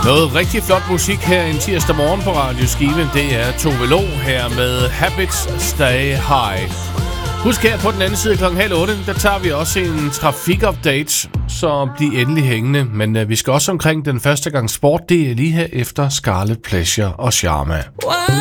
Noget rigtig flot musik her en tirsdag morgen på Radio Skive. Det er Tove Lo her med Habits Stay High. Husk her på den anden side kl. 7:30, der tager vi også en trafikupdate, så bliv endelig hængende. Men vi skal også omkring den første gang sport, det er lige her efter Scarlet Pleasure og Sharma.